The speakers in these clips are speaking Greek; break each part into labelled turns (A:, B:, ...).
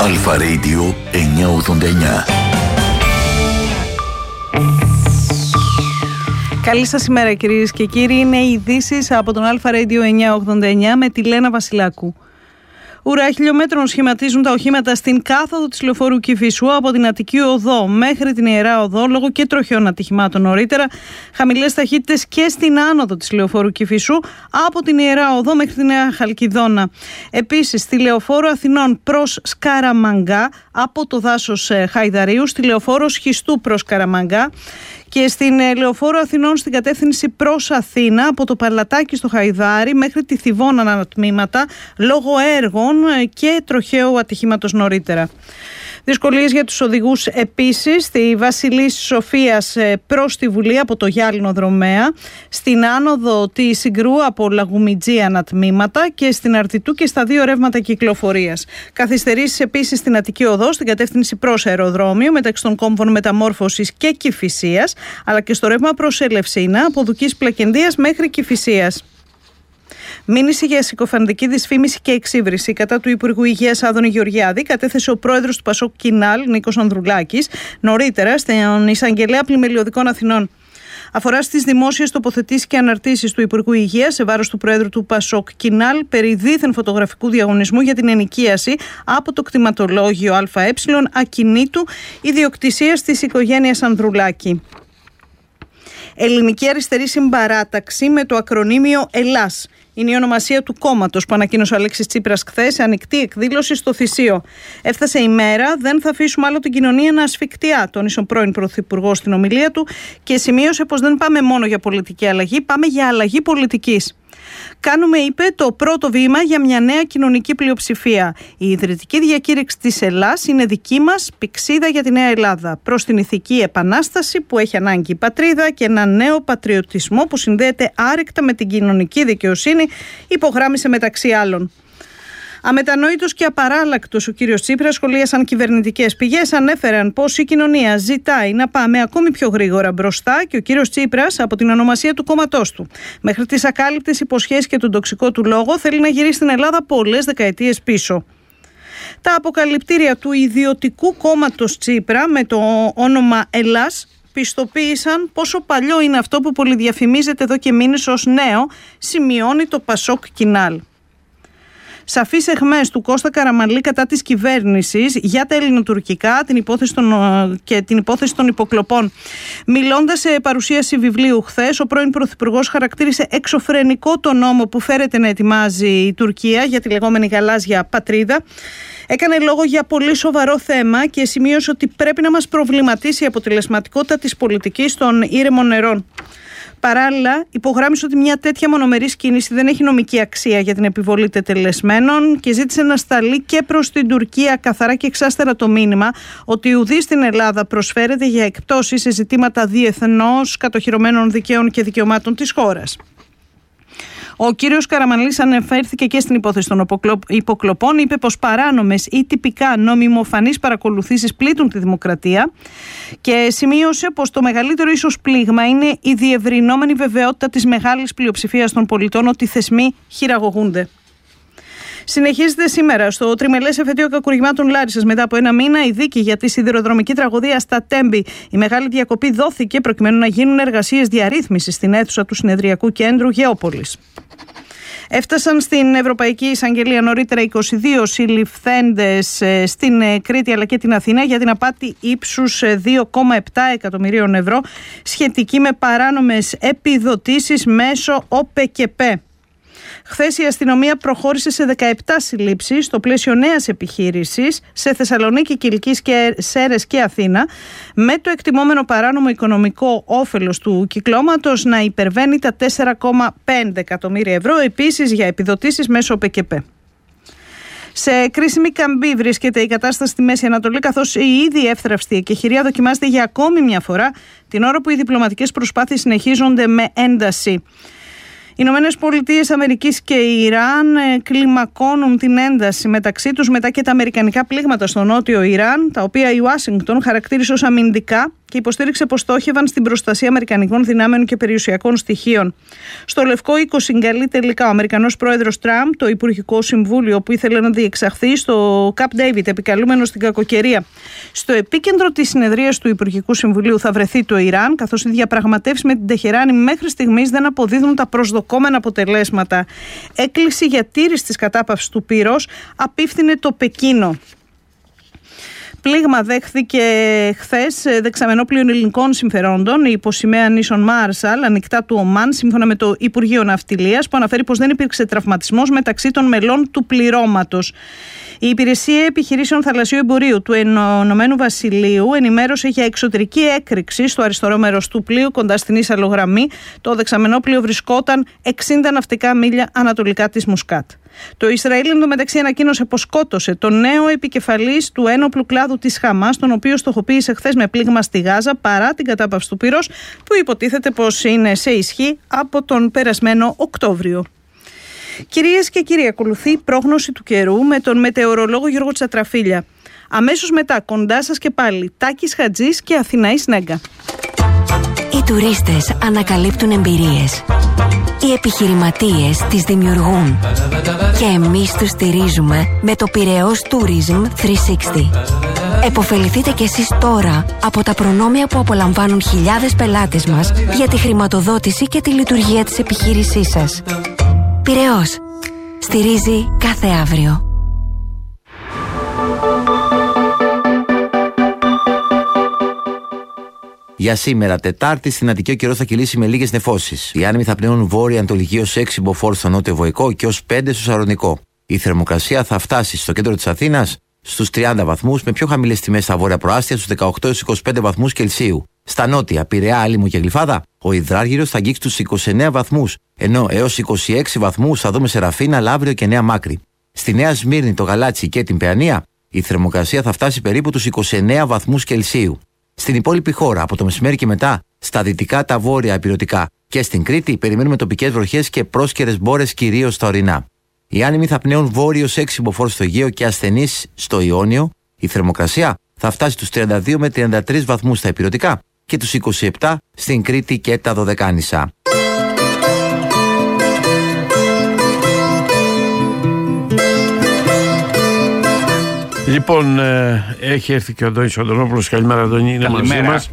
A: Αλφα Radio 989.
B: Καλή σας ημέρα κυρίες και κύριοι. Είναι οι ειδήσεις από τον Αλφα Radio 989 με τη Λένα Βασιλάκου. Ουρά χιλιόμετρων σχηματίζουν τα οχήματα στην κάθοδο της λεωφόρου Κηφισού από την Αττική Οδό μέχρι την Ιερά Οδό λόγω και τροχιών ατυχημάτων νωρίτερα. Χαμηλές ταχύτητες και στην άνοδο της λεωφόρου Κηφισού από την Ιερά Οδό μέχρι τη Νέα Χαλκιδόνα. Επίσης στη λεωφόρο Αθηνών προς Σκαραμαγκά από το δάσος Χαϊδαρίου, στη λεωφόρο Σχιστού προς Σκαραμαγκά και στην λεωφόρο Αθηνών στην κατεύθυνση προς Αθήνα από το Παλατάκι στο Χαϊδάρι μέχρι τη Θηβώνα ανατμήματα λόγω έργων και τροχαίου ατυχήματος νωρίτερα. Δυσκολίες για τους οδηγούς επίσης στη Βασιλής Σοφίας προς τη Βουλή από το Γιάλινο Δρομέα, στην άνοδο τη Συγκρού από Λαγουμιτζή ανατμήματα και στην Αρτιτού και στα δύο ρεύματα κυκλοφορίας. Καθυστερήσεις επίσης στην Αττική Οδό στην κατεύθυνση προς αεροδρόμιο μεταξύ των κόμβων Μεταμόρφωσης και Κηφισίας, αλλά και στο ρεύμα προς Ελευσίνα από Δουκής Πλακεντίας μέχρι Κηφισίας. Μήνυση για συκοφαντική δυσφήμιση και εξύβριση κατά του Υπουργού Υγείας Άδωνη Γεωργιάδη κατέθεσε ο πρόεδρος του Πασόκ Κινάλ, Νίκος Ανδρουλάκης, νωρίτερα στον Εισαγγελέα Πλημελιωδικών Αθηνών. Αφορά στις δημόσιες τοποθετήσεις και αναρτήσεις του Υπουργού Υγείας σε βάρος του Πρόεδρου του Πασόκ Κινάλ περί δίθεν φωτογραφικού διαγωνισμού για την ενοικίαση από το κτηματολόγιο ΑΕ ακινήτου ιδιοκτησίας της οικογένειας Ανδρουλάκη. Ελληνική Αριστερή Συμπαράταξη με το ακρονίμιο ΕΛΑΣ. Είναι η ονομασία του κόμματος που ανακοίνωσε ο Αλέξης Τσίπρας χθες σε ανοιχτή εκδήλωση στο Θησίο. Έφτασε η μέρα, δεν θα αφήσουμε άλλο την κοινωνία να ασφικτιά, τόνισε ο πρώην Πρωθυπουργός στην ομιλία του και σημείωσε πως δεν πάμε μόνο για πολιτική αλλαγή, πάμε για αλλαγή πολιτικής. Κάνουμε, είπε, το πρώτο βήμα για μια νέα κοινωνική πλειοψηφία. Η ιδρυτική διακήρυξη της Ελλάς είναι δική μας πηξίδα για τη Νέα Ελλάδα. Προς την ηθική επανάσταση που έχει ανάγκη η πατρίδα και ένα νέο πατριωτισμό που συνδέεται άρρηκτα με την κοινωνική δικαιοσύνη, υπογράμμισε μεταξύ άλλων. Αμετανόητος και απαράλλακτος ο κύριος Τσίπρας, σχολίασαν κυβερνητικές πηγές, ανέφεραν πως η κοινωνία ζητάει να πάμε ακόμη πιο γρήγορα μπροστά και ο κύριος Τσίπρας, από την ονομασία του κόμματός του μέχρι τις ακάλυπτες υποσχέσεις και τον τοξικό του λόγο, θέλει να γυρίσει στην Ελλάδα πολλές δεκαετίες πίσω. Τα αποκαλυπτήρια του ιδιωτικού κόμματος Τσίπρα με το όνομα Ελλάς πιστοποίησαν πόσο παλιό είναι αυτό που πολυδιαφημίζεται εδώ και μήνες ως νέο, σημειώνει το Πασόκ Κινάλ. Σαφείς εχμές του Κώστα Καραμανλή κατά της κυβέρνησης για τα ελληνοτουρκικά και την υπόθεση των υποκλοπών. Μιλώντας σε παρουσίαση βιβλίου χθες, ο πρώην Πρωθυπουργός χαρακτήρισε εξωφρενικό το νόμο που φέρεται να ετοιμάζει η Τουρκία για τη λεγόμενη γαλάζια πατρίδα. Έκανε λόγο για πολύ σοβαρό θέμα και σημείωσε ότι πρέπει να μας προβληματίσει η αποτελεσματικότητα της πολιτικής των ήρεμων νερών. Παράλληλα, υπογράμμισε ότι μια τέτοια μονομερής κίνηση δεν έχει νομική αξία για την επιβολή τετελεσμένων και ζήτησε να σταλεί και προς την Τουρκία καθαρά και εξάστερα το μήνυμα ότι ουδής στην Ελλάδα προσφέρεται για εκπτώσεις σε ζητήματα διεθνώς κατοχυρωμένων δικαίων και δικαιωμάτων της χώρας. Ο κύριος Καραμανλής αναφέρθηκε και στην υπόθεση των υποκλοπών, είπε πως παράνομες ή τυπικά νομιμοφανείς παρακολουθήσεις πλήττουν τη δημοκρατία και σημείωσε πως το μεγαλύτερο ίσως πλήγμα είναι η διευρυνόμενη βεβαιότητα της μεγάλης πλειοψηφίας των πολιτών ότι οι θεσμοί χειραγωγούνται. Συνεχίζεται σήμερα στο τριμελές εφετείο κακουργημάτων Λάρισσας. Μετά από ένα μήνα, η δίκη για τη σιδηροδρομική τραγωδία στα Τέμπη. Η μεγάλη διακοπή δόθηκε προκειμένου να γίνουν εργασίες διαρρύθμισης στην αίθουσα του Συνεδριακού Κέντρου Γεώπολης. Έφτασαν στην Ευρωπαϊκή Εισαγγελία νωρίτερα 22 συλληφθέντες στην Κρήτη αλλά και την Αθήνα για την απάτη ύψους 2,7 εκατομμυρίων ευρώ σχετική με παράνομες επιδοτήσεις μέσω ΟΠΕΚΕΠΕ. Χθες η αστυνομία προχώρησε σε 17 συλλήψεις στο πλαίσιο νέας επιχείρησης σε Θεσσαλονίκη, Κιλκής, Σέρρες και Αθήνα, με το εκτιμόμενο παράνομο οικονομικό όφελος του κυκλώματος να υπερβαίνει τα 4,5 εκατομμύρια ευρώ, επίσης για επιδοτήσεις μέσω ΟΠΕΚΕΠΕ. Σε κρίσιμη καμπή βρίσκεται η κατάσταση στη Μέση Ανατολή, καθώς η ήδη εύθραυστη εκεχηρία δοκιμάζεται για ακόμη μια φορά την ώρα που οι διπλωματικές προσπάθειες συνεχίζονται με ένταση. Οι Ηνωμένες Πολιτείες Αμερικής και η Ιράν κλιμακώνουν την ένταση μεταξύ τους μετά και τα αμερικανικά πλήγματα στο νότιο Ιράν, τα οποία η Ουάσιγκτον χαρακτήρισε ως αμυντικά και υποστήριξε πως στόχευαν στην προστασία αμερικανικών δυνάμεων και περιουσιακών στοιχείων. Στο Λευκό Οίκο συγκαλεί τελικά ο Αμερικανός πρόεδρος Τραμπ το Υπουργικό Συμβούλιο που ήθελε να διεξαχθεί στο Camp David, επικαλούμενο στην κακοκαιρία. Στο επίκεντρο της συνεδρίας του Υπουργικού Συμβουλίου θα βρεθεί το Ιράν, καθώς οι διαπραγματεύσεις με την Τεχεράνη μέχρι στιγμής δεν αποδίδουν τα προσδοκόμενα αποτελέσματα. Έκκληση για τήρηση της κατάπαυσης του πυρός απίφθινε το Πεκίνο. Πλήγμα δέχθηκε χθες δεξαμενόπλιο ελληνικών συμφερόντων υπό σημαία νήσων Μάρσαλ, ανοιχτά του Ομάν, σύμφωνα με το Υπουργείο Ναυτιλίας, που αναφέρει πως δεν υπήρξε τραυματισμός μεταξύ των μελών του πληρώματος. Η Υπηρεσία Επιχειρήσεων Θαλασσίου Εμπορίου του Ηνωμένου Βασιλείου ενημέρωσε για εξωτερική έκρηξη στο αριστερό μέρος του πλοίου, κοντά στην ίσαλο γραμμή. Το δεξαμενόπλιο βρισκόταν 60 ναυτικά μίλια ανατολικά της Μουσκάτ. Το Ισραήλ εντωμεταξύ ανακοίνωσε πως σκότωσε τον νέο επικεφαλής του ένοπλου κλάδου της Χαμάς, τον οποίο στοχοποίησε χθες με πλήγμα στη Γάζα, παρά την κατάπαυση του πυρός, που υποτίθεται πως είναι σε ισχύ από τον περασμένο Οκτώβριο. Κυρίες και κύριοι, ακολουθεί πρόγνωση του καιρού με τον μετεωρολόγο Γιώργο Τσατραφίλια. Αμέσως μετά, κοντά σας και πάλι, Τάκης Χατζής και Αθηναής Νέγκα.
C: Οι τουρίστες ανακαλύπτουν εμπειρίες. Οι επιχειρηματίες τις δημιουργούν. Και εμείς τους στηρίζουμε με το Πειραιώς Tourism 360. Εποφεληθείτε κι εσείς τώρα από τα προνόμια που απολαμβάνουν χιλιάδες πελάτες μας για τη χρηματοδότηση και τη λειτουργία της επιχείρησής σας. Πειραιώς. Στηρίζει κάθε αύριο.
D: Για σήμερα, Τετάρτη, στην Αττική ο καιρός θα κυλήσει με λίγες νεφώσεις. Οι άνεμοι θα πνέουν βόρεια-ανατολική ως 6 μποφόρ στο νότιο Βοϊκό και ως 5 στο Σαρονικό. Η θερμοκρασία θα φτάσει στο κέντρο της Αθήνας στους 30 βαθμούς, με πιο χαμηλές τιμές στα βόρεια προάστια στους 18 έως 25 βαθμούς Κελσίου. Στα νότια, Πειραιά, Άλυμο και Γλυφάδα, ο υδράργυρος θα αγγίξει τους 29 βαθμούς, ενώ έως 26 βαθμούς θα δούμε σε Ραφίνα, Λαύριο και Νέα Μάκρη. Στη Νέα Σμύρνη, το Γαλάτσι και την Παιανία, η θερμοκρασία θα φτάσει περίπου τους 29 βαθμούς Κελσίου. Στην υπόλοιπη χώρα, από το μεσημέρι και μετά, στα δυτικά, τα βόρεια ηπειρωτικά και στην Κρήτη, περιμένουμε τοπικές βροχές και πρόσκαιρες μπόρες, κυρίως στα ορεινά. Οι άνεμοι θα πνέουν βόρειος 6 μποφόρ στο Αιγαίο και ασθενείς στο Ιόνιο. Η θερμοκρασία θα φτάσει τους 32 με 33 βαθμούς στα ηπειρωτικά και τους 27 στην Κρήτη και τα Δωδεκάνησα.
E: Λοιπόν, έχει έρθει και ο Αντώνης Αντωνόπουλος. Καλημέρα, Αντώνη, είναι μαζί μας.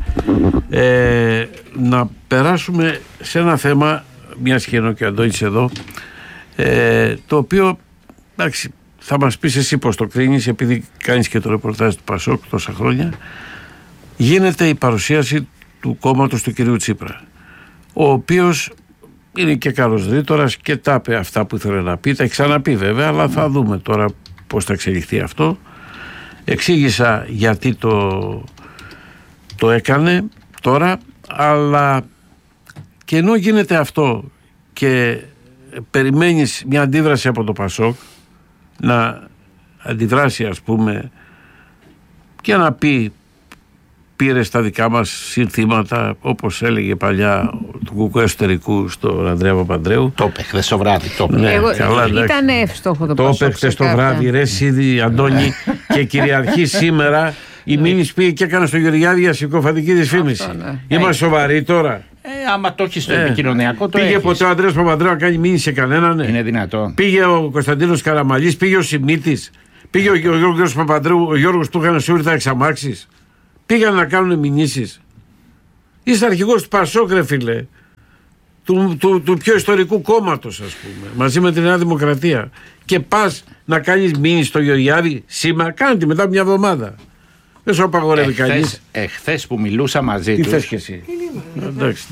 E: Να περάσουμε σε ένα θέμα, μιας και είναι και ο Αντώνης εδώ, το οποίο, εντάξει, θα μας πεις εσύ πώς το κρίνεις, επειδή κάνεις και το ρεπορτάζ του Πασόκ τόσα χρόνια. Γίνεται η παρουσίαση του κόμματος του κυρίου Τσίπρα, ο οποίος είναι και καλός ρήτορας και τα είπε αυτά που ήθελε να πει, τα έχει ξαναπεί βέβαια, αλλά θα δούμε τώρα πώς θα εξελιχθεί αυτό. Εξήγησα γιατί το έκανε τώρα, αλλά και ενώ γίνεται αυτό και περιμένεις μια αντίδραση από το Πασόκ να αντιδράσει, ας πούμε, και να πει πήρε στα δικά μας συνθήματα, όπως έλεγε παλιά του κουκού εσωτερικού στον Ανδρέα Παπανδρέου. Το είπε χθες το βράδυ.
F: Ήταν εύστοχο το Πασόκ.
E: Το είπε χθες το βράδυ, ρε Σίδη Αντώνη, και κυριαρχεί σήμερα. Η Μήνης πήγε και έκανε στο Γεωργιάδη για συκοφαντική δυσφήμιση. Είμαστε σοβαροί τώρα.
G: Άμα το έχει στο επικοινωνιακό, το
E: πήγε ποτέ ο Ανδρέας Παπανδρέου να κάνει μήνυση σε κανέναν?
G: Είναι δυνατόν?
E: Πήγε ο Κωνσταντίνος Καραμαλής, πήγε ο Σιμίτης, πήγε ο Γιώργος Παπανδρέου, ο Γιώργος του είχαν σίγουρα τα εξαμάξεις. Πήγαν να κάνουν μηνύσεις. Είσαι αρχηγός του Πασόκ, ρε φίλε. Του πιο ιστορικού κόμματος, ας πούμε, μαζί με τη Νέα Δημοκρατία. Και πας να κάνεις μήνυση στο Γεωργιάδη σήμερα, κάντε μετά μια εβδομάδα. Δεν σου απαγορεύει κανείς.
G: Εχθές που μιλούσα μαζί τους.
E: Τι θες και εσύ? Εντάξει.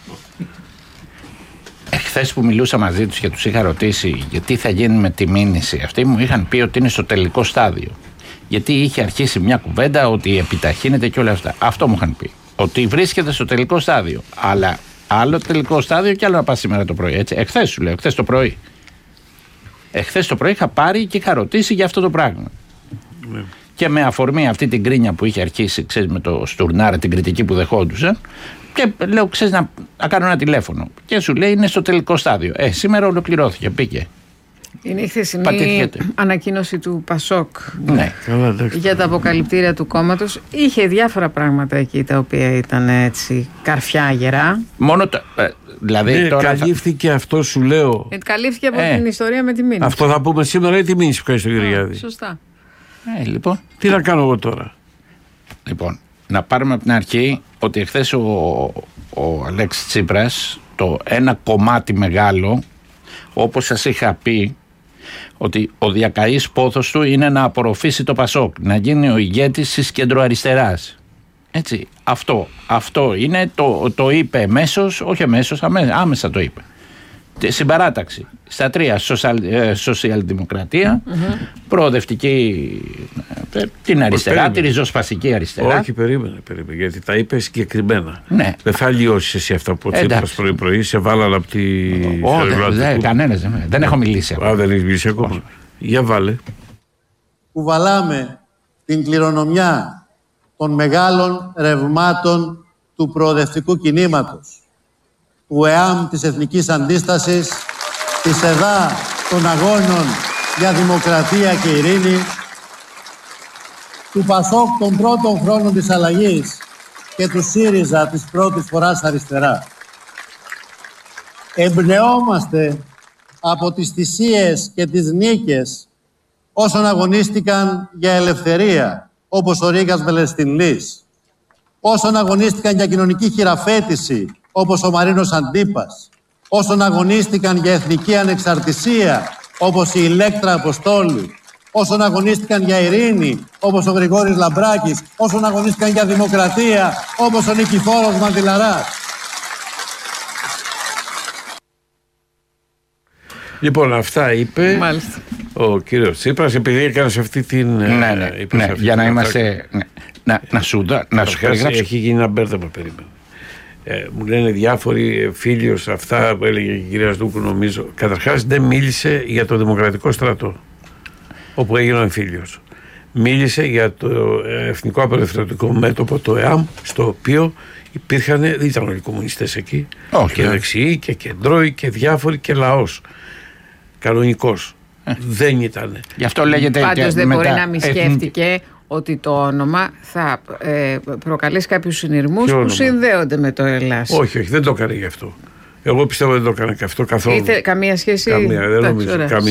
G: Εχθές που μιλούσα μαζί τους και τους είχα ρωτήσει γιατί θα γίνει με τη μήνυση, αυτοί μου είχαν πει ότι είναι στο τελικό στάδιο. Γιατί είχε αρχίσει μια κουβέντα ότι επιταχύνεται και όλα αυτά. Αυτό μου είχαν πει. Ότι βρίσκεται στο τελικό στάδιο. Αλλά άλλο τελικό στάδιο και άλλο να πας σήμερα το πρωί. Έτσι. Εχθές σου λέω, εχθές το πρωί. Εχθές το πρωί είχα πάρει και είχα ρωτήσει για αυτό το πράγμα. Ναι. Και με αφορμή αυτή την κρίνια που είχε αρχίσει, ξέρεις, με το Στουρνάρ, την κριτική που δεχόντουσαν, και λέω, ξέρεις, να κάνω ένα τηλέφωνο. Και σου λέει είναι στο τελικό στάδιο. Σήμερα ολοκληρώθηκε, πήγε.
F: Είναι η χθεσινή ανακοίνωση του Πασόκ για τα αποκαλυπτήρια του κόμματος. Είχε διάφορα πράγματα εκεί τα οποία ήταν έτσι καρφιά γερά.
G: Μόνο δηλαδή τώρα
E: καλύφθηκε αυτό, σου λέω.
F: Καλύφθηκε από την ιστορία με τη μήνυση.
E: Αυτό θα πούμε σήμερα ή τη μήνυση που κάνει στον Κυριάδη.
F: Σωστά.
G: Λοιπόν.
E: Τι να κάνω εγώ τώρα.
G: Λοιπόν, να πάρουμε από την αρχή ότι εχθές ο Αλέξης Τσίπρας, το ένα κομμάτι μεγάλο, όπως σας είχα πει, ότι ο διακαής πόθος του είναι να απορροφήσει το Πασόκ, να γίνει ο ηγέτης της κεντροαριστεράς. Έτσι, αυτό είναι, το είπε εμέσως, όχι εμέσως, άμεσα το είπε. Στην παράταξη, στα 3, σοσιαλδημοκρατία, προοδευτική, την αριστερά, τη ριζοσπαστική αριστερά.
E: Όχι, περίμενε, γιατί τα είπε συγκεκριμένα.
G: Ναι.
E: Δεν θα αλλοιώσει εσύ αυτά που Τσίπρας πρωί-πρωί, σε βάλανε από τη.
G: Όχι, κανένας δεν έχω μιλήσει.
E: Δεν έχει μιλήσει ακόμα. Για βάλε.
H: Κουβαλάμε την κληρονομιά των μεγάλων ρευμάτων του προοδευτικού κινήματος, του ΕΑΜ της Εθνικής Αντίστασης, της ΕΔΑ των Αγώνων για Δημοκρατία και Ειρήνη, του ΠΑΣΟΚ των πρώτων χρόνων της αλλαγής και του ΣΥΡΙΖΑ της πρώτης φοράς αριστερά. Εμπνεόμαστε από τις θυσίες και τις νίκες όσων αγωνίστηκαν για ελευθερία, όπως ο Ρήγας Βελεστινλής, όσων αγωνίστηκαν για κοινωνική χειραφέτηση, όπως ο Μαρίνος Αντίπας, όσων αγωνίστηκαν για εθνική ανεξαρτησία, όπως η Ηλέκτρα Αποστόλου, όσων αγωνίστηκαν για ειρήνη, όπως ο Γρηγόρης Λαμπράκης, όσων αγωνίστηκαν για δημοκρατία, όπως ο Νικηφόρος Μαντιλαράς.
G: Λοιπόν, αυτά είπε ο κύριος Τσίπρας, επειδή έκανε σε αυτή την. Ναι, για να είμαστε. Να σου περιγράψω.
E: Έχει γίνει ένα μπέρδεμα, περίμενα. Μου λένε διάφοροι φίλοι αυτά που έλεγε η κυρία Στούκου, νομίζω. Καταρχάς δεν μίλησε για το Δημοκρατικό Στρατό, όπου έγινε ο εμφύλιος. Μίλησε για το Εθνικό Απελευθερωτικό Μέτωπο, το ΕΑΜ, στο οποίο υπήρχαν, δεν ήταν όλοι οι κομμουνιστές εκεί, και δεξιοί και κεντρώοι και διάφοροι και λαός. Κανονικός. Δεν ήταν.
G: Γι' αυτό λέγεται.
F: Πάντως δεν μπορεί να μη σκέφτηκε ότι το όνομα θα προκαλέσει κάποιους συνειρμούς που συνδέονται με το Ελλάς.
E: Όχι, δεν το έκανε γι' αυτό. Εγώ πιστεύω δεν το έκανε και αυτό καθόλου.
F: Καμία σχέση.
E: Καμία, δεν νομίζω.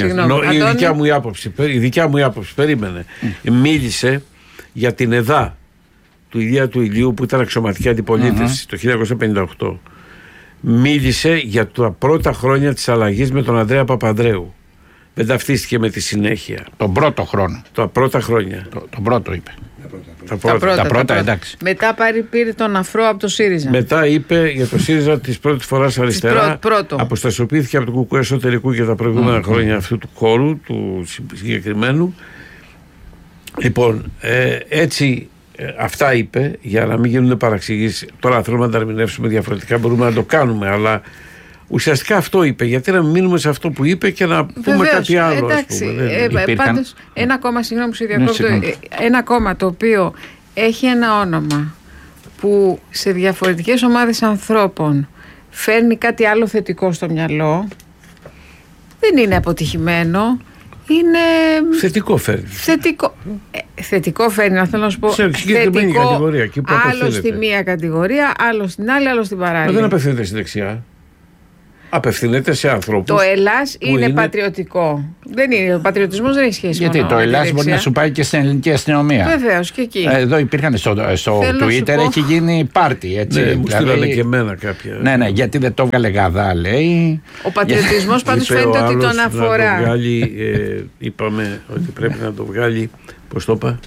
E: Η δικιά μου άποψη, περίμενε. Μίλησε για την ΕΔΑ του Ηλία του Ηλίου, που ήταν αξιωματική αντιπολίτευση το 1958. Μίλησε για τα πρώτα χρόνια της αλλαγής με τον Ανδρέα Παπανδρέου. Δεν ταυτίστηκε με τη συνέχεια.
G: Τον πρώτο χρόνο.
E: Τα πρώτα χρόνια.
G: Τον πρώτο είπε.
F: Τα πρώτα, εντάξει. Μετά πήρε τον Αφρό από το ΣΥΡΙΖΑ.
E: Μετά είπε για το ΣΥΡΙΖΑ της πρώτης φοράς αριστερά. Αποστασιοποιήθηκε από το ΚΚΕ εσωτερικού για τα προηγούμενα χρόνια αυτού του χώρου, του συγκεκριμένου. Λοιπόν, έτσι. Αυτά είπε, για να μην γίνουν παραξηγήσεις. Τώρα θέλουμε να τα ερμηνεύσουμε διαφορετικά, μπορούμε να το κάνουμε, αλλά ουσιαστικά αυτό είπε. Γιατί να μην μείνουμε σε αυτό που είπε και να πούμε κάτι άλλο.
F: Εντάξει, πάντως ένα κόμμα, συγγνώμη που σε διακόπτω, ένα κόμμα το οποίο έχει ένα όνομα που σε διαφορετικές ομάδες ανθρώπων φέρνει κάτι άλλο θετικό στο μυαλό, δεν είναι αποτυχημένο. Είναι.
E: Θετικό φέρνει.
F: Θετικό φέρνει, να θέλω να σου πω.
E: Σε συγκεκριμένη κατηγορία. Εκεί που
F: άλλο στη μία κατηγορία, άλλο στην άλλη, άλλο στην παράλληλη.
E: Δεν απευθύνεται στη δεξιά. Απευθύνεται σε ανθρώπους.
F: Το Ελλάς είναι πατριωτικό. Δεν είναι. Ο πατριωτισμός δεν έχει σχέση με αυτό.
G: Γιατί το Ελλάς μπορεί να σου πάει και στην ελληνική αστυνομία.
F: Βεβαίως και εκεί.
G: Εδώ υπήρχαν στο Twitter, έχει γίνει πάρτι. Έτσι.
E: Ναι, μου στείλανε και εμένα κάποια.
G: Ναι, γιατί δεν το έβγαλε Γαδά, λέει.
F: Ο πατριωτισμός πάντως φαίνεται ότι τον αφορά.
E: Να το βγάλει, είπαμε ότι πρέπει να το βγάλει. Πώς το είπα.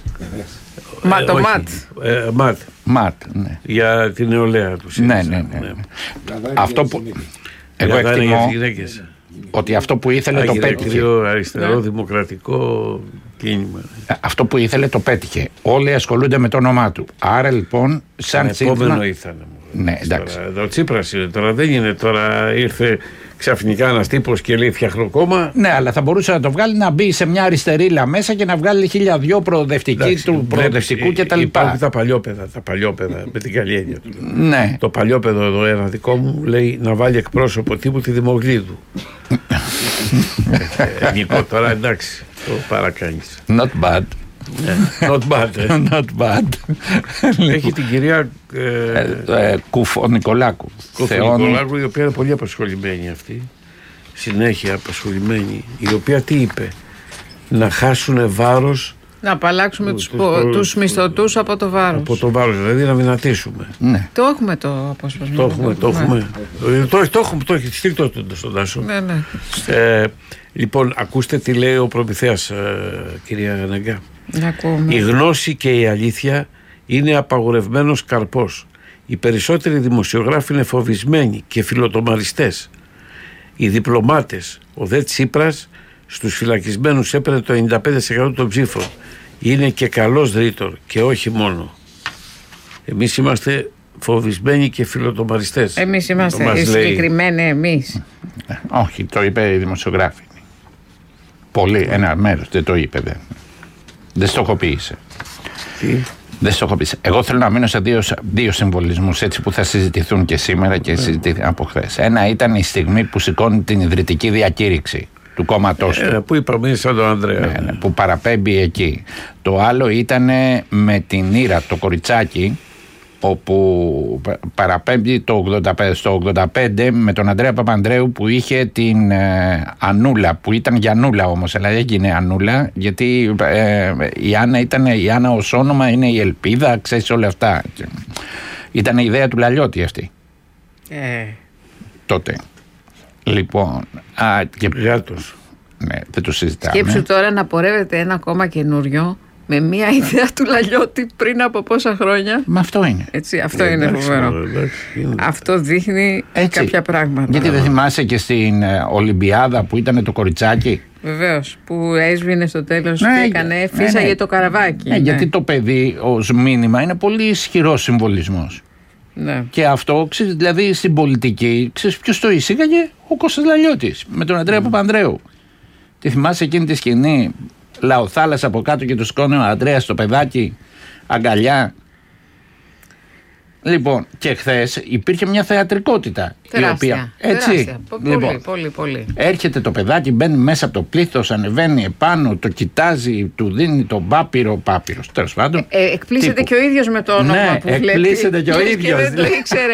G: ΜΑΤ.
E: Για την νεολαία του.
G: Ναι. Αυτό που. Εγώ εκτιμώ ότι αυτό που ήθελε το πέτυχε.
E: Αριστερό δημοκρατικό κίνημα.
G: Αυτό που ήθελε το πέτυχε. Όλοι ασχολούνται με το όνομά του. Άρα λοιπόν, σαν
E: επόμενο ήθελε.
G: Ναι, εντάξει.
E: Τώρα, ο Τσίπρας είναι τώρα, δεν είναι τώρα, ήρθε ξαφνικά ένας τύπος και λέει φτιάχνω κόμμα.
G: Ναι, αλλά θα μπορούσε να το βγάλει, να μπει σε μια αριστερίλα μέσα και να βγάλει 1002 προοδευτική του προοδευτικού κτλ.
E: Υπάρχουν τα παλιόπαιδα με την καλή έννοια του.
G: Ναι.
E: Το παλιόπαιδο εδώ, ένα δικό μου, λέει να βάλει εκπρόσωπο τύπου τη Δημογλίδου. Νικό, τώρα εντάξει, το παρακάνεις.
G: Not bad.
E: Not bad.
G: Not bad.
E: Έχει την κυρία
G: Κουφονικολάκου.
E: Κουφονικολάκου, η οποία είναι πολύ απασχολημένη αυτή. Συνέχεια απασχολημένη. Η οποία τι είπε? Να χάσουν βάρος.
F: Να απαλλάξουμε τους μισθωτούς από το βάρος.
E: Από το βάρος, δηλαδή να δυνατήσουμε.
G: Ναι.
F: Το έχουμε το απόσπασμα.
E: Το έχουμε. Το έχει στήκτο στον Τάσο.
F: Ναι.
E: Λοιπόν, ακούστε τι λέει ο Προμηθέας, κυρία Ναγκά.
F: Ακούμε.
E: Η γνώση και η αλήθεια είναι απαγορευμένος καρπός. Οι περισσότεροι δημοσιογράφοι είναι φοβισμένοι και φιλοτομαριστές. Οι διπλωμάτες, ο Δε Τσίπρας, στους φυλακισμένους έπαιρνε το 95% των ψήφων. Είναι και καλός ρήτορ και όχι μόνο. Εμείς είμαστε φοβισμένοι και φιλοτομαριστές.
F: Εμείς είμαστε συγκεκριμένοι εμείς.
G: Όχι, το είπε η δημοσιογράφη. Πολύ, ένα μέρος δεν το είπε. Δεν στοχοποίησε.
E: Τι?
G: Δεν στοχοποίησε. Εγώ θέλω να μείνω σε δύο συμβολισμούς έτσι που θα συζητηθούν και σήμερα και συζητήθηκαν από χθες. Ένα ήταν η στιγμή που σηκώνει την ιδρυτική διακήρυξη του κόμματός του.
E: Που είπαμε σαν τον Ανδρέα.
G: Ναι, που παραπέμπει εκεί. Το άλλο ήταν με την Ήρα, το κοριτσάκι, όπου παραπέμπει στο 85 με τον Ανδρέα Παπανδρέου που είχε την Ανούλα, που ήταν Γιαννούλα όμως, αλλά έγινε Ανούλα, γιατί η Άννα ως όνομα είναι η ελπίδα, ξέρεις όλα αυτά. Ήταν η ιδέα του Λαλιώτη αυτή. Τότε. Λοιπόν.
E: Γάτος.
G: Ναι, δεν το συζητάμε.
F: Σκέψου τώρα να πορεύεται ένα κόμμα καινούριο με μια ιδέα του Λαλιώτη πριν από πόσα χρόνια.
G: Μα αυτό είναι.
F: Έτσι, αυτό είναι φοβερό. Αυτό δείχνει κάποια πράγματα.
G: Γιατί δεν θυμάσαι και στην Ολυμπιάδα που ήταν το κοριτσάκι.
F: Βεβαίως, που έσβηνε στο τέλος και έκανε, φύσαγε το καραβάκι.
G: Γιατί το παιδί ως μήνυμα είναι πολύ ισχυρό συμβολισμός.
F: Ναι.
G: Και αυτό, ξέρεις, δηλαδή στην πολιτική, ξέρεις ποιος το εισήγαγε? Ο Κώστας Λαλιώτης με τον Ανδρέα Παπανδρέου. Τη θυμάσαι εκείνη τη σκηνή? Λαοθάλασσα από κάτω και το σκόνε ο Ανδρέας στο παιδάκι, αγκαλιά. Λοιπόν, και χθες υπήρχε μια θεατρικότητα.
F: Τεράστια,
G: η οποία,
F: έτσι,
G: λοιπόν,
F: πολύ.
G: Έρχεται το παιδάκι, μπαίνει μέσα από το πλήθος, ανεβαίνει επάνω, το κοιτάζει, του δίνει τον πάπυρος, τέλος πάντων.
F: Εκπλήσεται και ο ίδιος με το όνομα που βλέπει.
G: Εκπλήσεται και ο ίδιος.
F: Και δεν το ήξερε.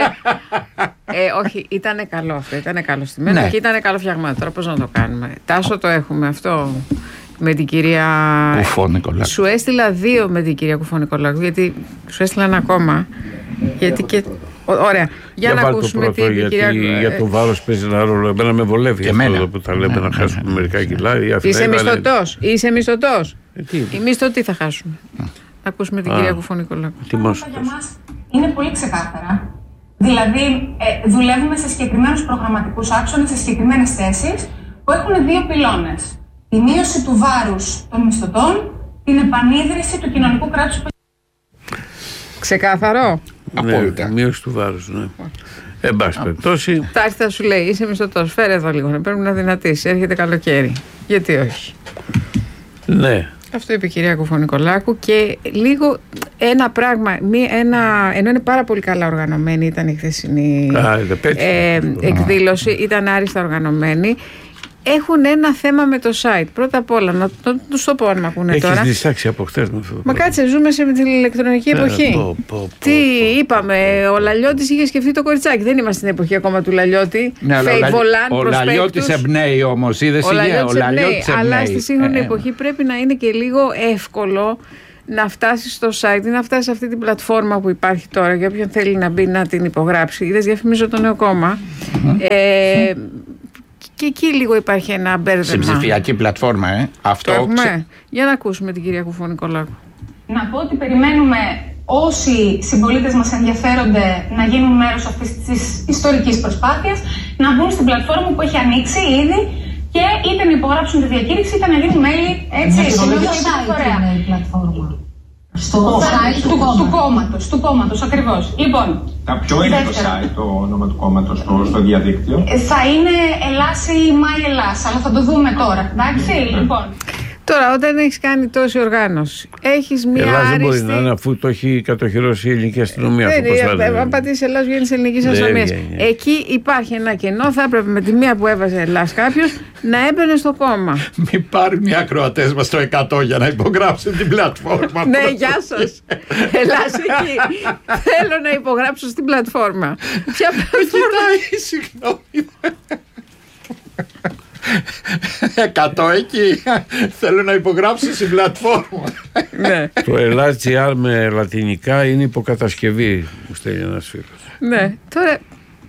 F: Όχι, ήταν καλό αυτό, ήταν καλωστημένο, ναι. Και ήταν καλοφτιαγμένο. Τώρα πώς να το κάνουμε? Τάσο το έχουμε αυτό. Με την κυρία
G: Κουφονικολάκου.
F: Σου έστειλα 2 με την κυρία Κουφονικολάκου, γιατί σου έστειλα ένα ακόμα. Γιατί και. Ωραία. Για να ακούσουμε
E: την κυρία. Για το βάρος παίζει ένα ρόλο. Εμένα με βολεύει αυτό που τα λέμε, να χάσουμε μερικά κιλά.
F: Είσαι μισθωτός. Οι μισθωτοί θα χάσουμε. Να ακούσουμε την κυρία Κουφονικολάκου.
I: Για μας είναι πολύ ξεκάθαρα. Δηλαδή, δουλεύουμε σε συγκεκριμένους προγραμματικούς άξονες, σε συγκεκριμένες θέσεις που έχουν 2 πυλώνες. Η μείωση του βάρους των μισθωτών, την επανίδρυση του κοινωνικού κράτους.
F: Ξεκάθαρο.
E: Απόλυτα. Μείωση του βάρους, ναι. Εν πάση περιπτώσει.
F: Θα έρθει, θα σου λέει, είσαι μισθωτός, φέρε εδώ λίγο, πρέπει να δυνατήσει, έρχεται καλοκαίρι. Γιατί όχι?
E: Ναι.
F: Αυτό είπε η κυρία Κουφονικολάκου και λίγο ένα πράγμα, ενώ είναι πάρα πολύ καλά οργανωμένη, ήταν η χθεσινή εκδήλωση, ήταν άριστα οργανωμένη. Έχουν ένα θέμα με το site. Πρώτα απ' όλα, να τους το πω αν με ακούνε τώρα.
E: Έχεις διστάξει από χθες με αυτό.
F: Μα κάτσε, ζούμε σε την ηλεκτρονική εποχή. Τι είπαμε, ο Λαλιώτης είχε σκεφτεί το κοριτσάκι. Δεν είμαστε στην εποχή ακόμα του Λαλιώτη.
G: Ναι, ο Λαλιώτης εμπνέει όμως, είδες
F: ο Λαλιώτης εμπνέει. Αλλά στη σύγχρονη εποχή πρέπει να είναι και λίγο εύκολο να φτάσει στο site ή να φτάσει σε αυτή την πλατφόρμα που υπάρχει τώρα για όποιον θέλει να μπει να την υπογράψει. Είδες, διαφημίζω το νέο κόμμα. Και εκεί λίγο υπάρχει ένα μπέρδεμα.
G: Στην ψηφιακή πλατφόρμα, αυτό.
F: Για να ακούσουμε την κυρία Κουφονικολάκου.
I: Να πω ότι περιμένουμε όσοι συμπολίτες μας ενδιαφέρονται να γίνουν μέρος αυτής της ιστορικής προσπάθειας να μπουν στην πλατφόρμα που έχει ανοίξει ήδη και είτε να υπογράψουν τη διακήρυξη είτε να γίνουν μέλη. Έτσι,
J: είναι η πλατφόρμα.
I: Στο site του κόμματος, ακριβώς. Λοιπόν,
J: ποιο είναι το site, το όνομα του κόμματος στο διαδίκτυο?
I: Θα είναι Ελλάς ή My Ελλάς, αλλά θα το δούμε τώρα. Εντάξει, λοιπόν.
F: Τώρα, όταν έχεις κάνει τόση οργάνωση, έχεις μία
E: Ελλάς
F: άριστη...
E: δεν μπορεί να είναι, αφού το έχει κατοχυρώσει η ελληνική αστυνομία.
F: Αν πατήσεις Ελλάς, βγαίνει ελληνική αστυνομία. Εκεί υπάρχει ένα κενό. Θα έπρεπε με τη μία που έβαζε Ελλάς κάποιος να έμπαινε στο κόμμα.
G: Μην πάρουν οι ακροατές μας το 100 για να υπογράψουν την πλατφόρμα.
F: Ναι, γεια σας. Ελλάς εκεί. Θέλω να υπογράψω στην πλατφόρμα. Ποια πλατφόρμα?
G: Συγγνώμη. 100 εκεί. Θέλω να υπογράψω στην πλατφόρμα.
F: Ναι.
E: Το Ελλάς.gr με λατινικά είναι υποκατασκευή, μου στέλνει ένας φίλος.
F: Ναι, τώρα.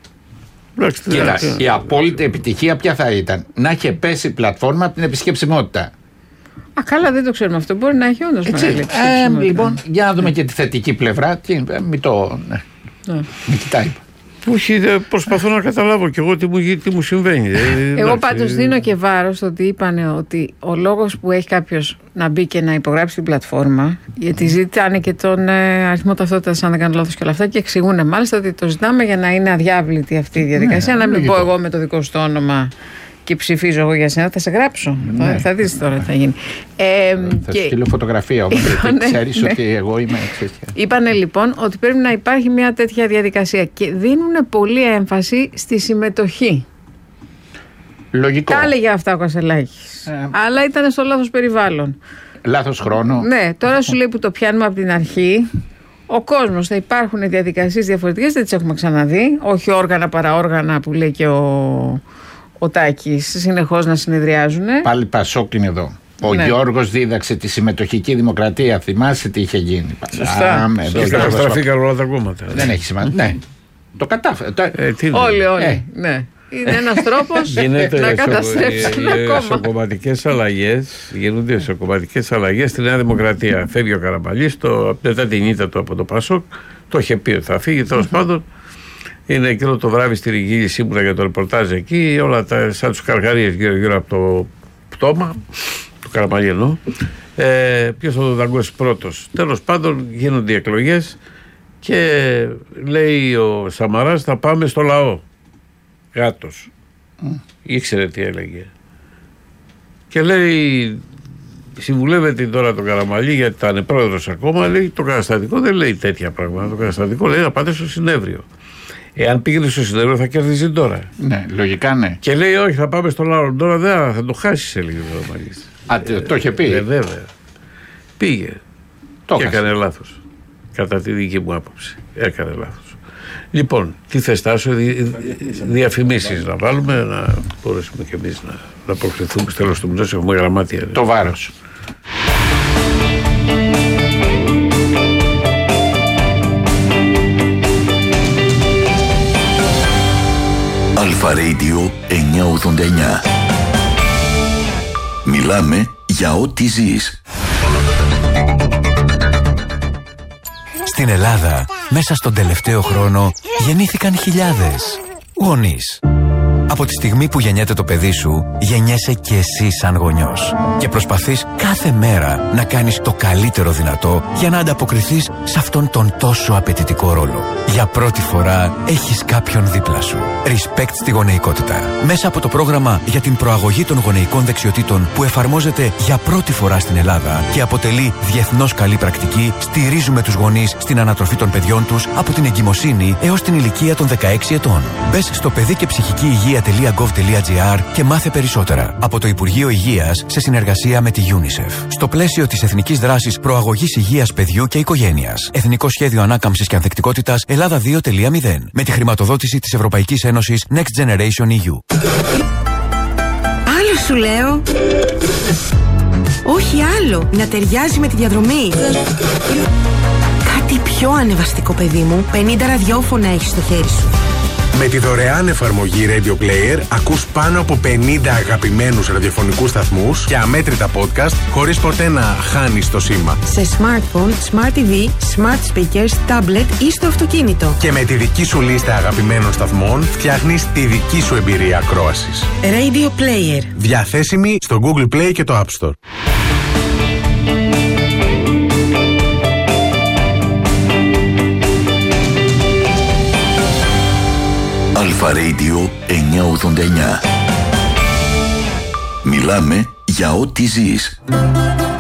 G: Κοίτα, η απόλυτη επιτυχία ποια θα ήταν? Να είχε πέσει η πλατφόρμα από την επισκεψιμότητα.
F: Α, καλά, δεν το ξέρουμε αυτό. Μπορεί να έχει όντως μεγάλη επισκεψιμότητα.
G: Λοιπόν, για να δούμε και τη θετική πλευρά. Μην κοιτάει.
E: Όχι, προσπαθώ να καταλάβω κι εγώ τι μου συμβαίνει.
F: Εγώ πάντως δίνω και βάρος ότι είπανε ότι ο λόγος που έχει κάποιος να μπει και να υπογράψει την πλατφόρμα, γιατί ζητάνε και τον αριθμό ταυτότητας, αν δεν κάνω λάθος και όλα αυτά, και εξηγούν μάλιστα ότι το ζητάμε για να είναι αδιάβλητη αυτή η διαδικασία. Να μην πω εγώ με το δικό σου το όνομα και ψηφίζω εγώ για σένα, θα σε γράψω. Θα δεις τώρα τι θα γίνει.
G: Θα σου στείλω φωτογραφία όμως, γιατί ξέρεις ότι εγώ είμαι εξαίσια.
F: Είπανε λοιπόν ότι πρέπει να υπάρχει μια τέτοια διαδικασία και δίνουν πολύ έμφαση στη συμμετοχή.
G: Λογικό.
F: Τα έλεγε αυτά ο Κασελάκης. Αλλά ήταν στο λάθος περιβάλλον.
G: Λάθος χρόνο.
F: Ναι, τώρα σου λέει που το πιάνουμε από την αρχή. Ο κόσμος, θα υπάρχουν διαδικασίες διαφορετικές, δεν τις έχουμε ξαναδεί. Όχι όργανα παραόργανα που λέει και ο Τάκης, συνεχώς να συνεδριάζουν.
G: Πάλι Πασόκ είναι εδώ. Ο Γιώργος δίδαξε τη συμμετοχική δημοκρατία. Θυμάσαι τι είχε γίνει?
F: Σωστά.
E: Καταστραφήκαν όλα τα κόμματα.
G: Δεν έχει σημασία. Ναι. Το κατάφερε.
F: Όλοι. Ναι. Είναι ένας τρόπος να καταστρέψουν ένα κόμμα.
E: Γίνονται εσωκομματικές αλλαγές στη Νέα Δημοκρατία. Φεύγει ο Καραμαλής μετά την ήττα του από το Πασόκ. Το είχε πει ότι θα φύγει, τέλος πάντων. Είναι εκείνο το βράδυ στη Ριγίλη, ήμουνα για το ρεπορτάζ εκεί, όλα σαν τους καργαρίες γύρω από το πτώμα, του Καραμαλή εννοώ. Ποιος θα το δαγκώσει πρώτος? Τέλος πάντων γίνονται οι εκλογές και λέει ο Σαμαράς θα πάμε στο λαό. Γάτος. Ήξερε τι έλεγε. Και λέει, συμβουλεύεται τώρα τον Καραμαλή, γιατί ήταν πρόεδρος ακόμα, λέει το καταστατικό δεν λέει τέτοια πράγματα. Το καταστατικό λέει να πάτε στο συνέδριο. Εάν πήγαινε στο συνέδριο θα κερδίζει τώρα.
G: Ναι, λογικά ναι.
E: Και λέει όχι, θα πάμε στο λαό τώρα, δεν θα το χάσει σε λίγο.
G: Το είχε πει.
E: Βέβαια. Πήγε. Και έκανε λάθος. Κατά τη δική μου άποψη. Έκανε λάθος. Λοιπόν, τι θες Τάσο, διαφημίσεις να βάλουμε, να μπορέσουμε κι εμείς να προκριθούμε στο τέλος του μηνός, έχουμε γραμμάτια.
G: Το βάρος.
A: Αλφα Radio 989. Μιλάμε για ό,τι ζεις.
K: Στην Ελλάδα, μέσα στον τελευταίο χρόνο, γεννήθηκαν χιλιάδες γονείς. Από τη στιγμή που γεννιέται το παιδί σου, γεννιέσαι και εσύ σαν γονιός. Και προσπαθείς κάθε μέρα να κάνεις το καλύτερο δυνατό για να ανταποκριθείς σε αυτόν τον τόσο απαιτητικό ρόλο. Για πρώτη φορά έχεις κάποιον δίπλα σου. Respect στη γονεϊκότητα. Μέσα από το πρόγραμμα για την προαγωγή των γονεϊκών δεξιοτήτων που εφαρμόζεται για πρώτη φορά στην Ελλάδα και αποτελεί διεθνώς καλή πρακτική, στηρίζουμε τους γονείς στην ανατροφή των παιδιών τους από την εγκυμοσύνη έως την ηλικία των 16 ετών. Μπες στο παιδί και ψυχική υγεία.gov.gr και μάθε περισσότερα. Από το Υπουργείο Υγείας σε συνεργασία με τη UNICEF. Στο πλαίσιο της Εθνικής Δράσης Προαγωγής Υγείας Παιδιού και Οικογένειας. Εθνικό Σχέδιο Ανάκαμψης και Ανθεκτικότητας Ελλάδα 2.0. Με τη χρηματοδότηση της Ευρωπαϊκής Ένωσης Next Generation EU.
L: Άλλο σου λέω. Όχι άλλο. Να ταιριάζει με τη διαδρομή. Κάτι πιο ανεβαστικό, παιδί μου. 50 ραδιόφωνα έχεις στο χέρι σου.
M: Με τη δωρεάν εφαρμογή Radio Player ακούς πάνω από 50 αγαπημένους ραδιοφωνικούς σταθμούς και αμέτρητα podcast χωρίς ποτέ να χάνεις το σήμα.
L: Σε smartphone, smart TV, smart speakers, tablet ή στο αυτοκίνητο.
M: Και με τη δική σου λίστα αγαπημένων σταθμών φτιάχνεις τη δική σου εμπειρία ακρόασης.
L: Radio Player.
M: Διαθέσιμη στο Google Play και το App Store.
A: Αλφα Radio 989. Μιλάμε για ό,τι ζεις.